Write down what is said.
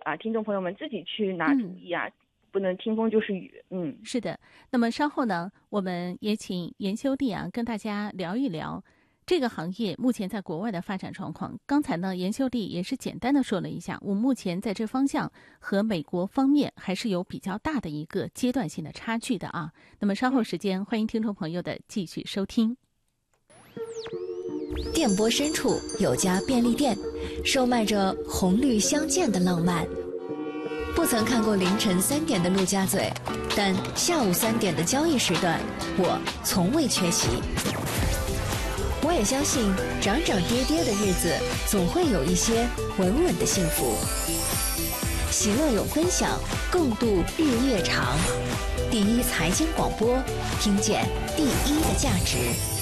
听众朋友们自己去拿主意啊，不能听风就是雨。 是的。那么稍后呢，我们也请严修弟跟大家聊一聊这个行业目前在国外的发展状况。刚才呢，严修弟也是简单的说了一下，我们目前在这方向和美国方面还是有比较大的一个阶段性的差距的啊。那么稍后时间，欢迎听众朋友的继续收听。 电波深处有家便利店，售卖着红绿相间的浪漫。不曾看过凌晨3点的陆家嘴，但下午3点的交易时段，我从未缺席。我也相信涨涨跌跌的日子总会有一些稳稳的幸福。喜乐有分享，共度日月长。第一财经广播，听见第一的价值。